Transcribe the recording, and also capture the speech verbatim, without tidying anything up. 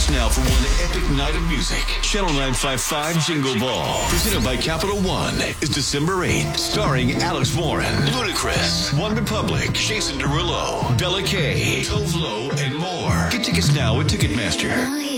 tickets now for one epic night of music. Channel nine fifty-five Jingle Ball, presented by Capital One, is December eighth, starring Alex Warren, Ludacris, One Republic, Jason Derulo, Bella Kay, Tove Lo, and more. Get tickets now at Ticketmaster.